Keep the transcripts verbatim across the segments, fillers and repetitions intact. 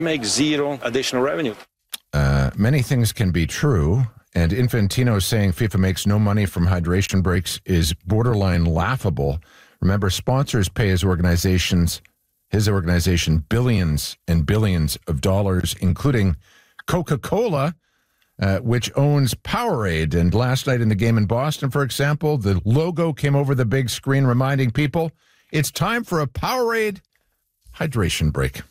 make zero additional revenue. Uh, many things can be true, and Infantino saying FIFA makes no money from hydration breaks is borderline laughable. Remember, sponsors pay his organizations, his organization billions and billions of dollars, including Coca-Cola, uh, which owns Powerade. And last night in the game in Boston, for example, the logo came over the big screen reminding people it's time for a Powerade hydration break.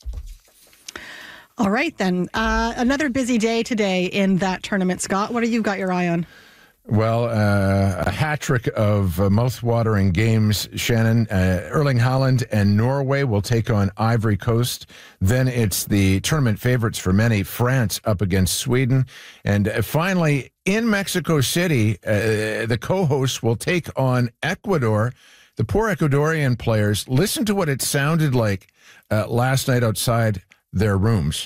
All right, then. Uh, another busy day today in that tournament, Scott. What have you got your eye on? Well, uh, a hat trick of uh, mouth-watering games, Shannon. Uh, Erling Haaland and Norway will take on Ivory Coast. Then it's the tournament favorites for many, France up against Sweden. And uh, finally, in Mexico City, uh, the co-hosts will take on Ecuador. The poor Ecuadorian players, listen to what it sounded like uh, last night outside their rooms.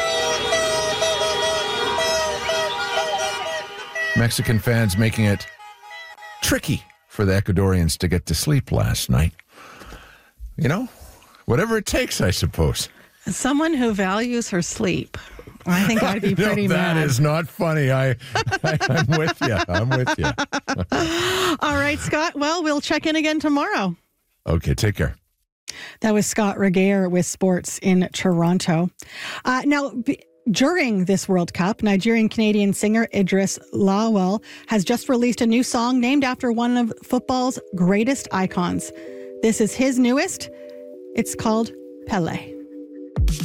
Mexican fans making it tricky for the Ecuadorians to get to sleep last night. You know, whatever it takes, I suppose. As someone who values her sleep, I think I'd be pretty no, mad. That is not funny. I, I, I'm with you. I'm with you. All right, Scott. Well, we'll check in again tomorrow. Okay, take care. That was Scott Regehr with sports in Toronto. Uh, now, b- during this World Cup, Nigerian-Canadian singer Idris Lawal has just released a new song named after one of football's greatest icons. This is his newest. It's called Pele.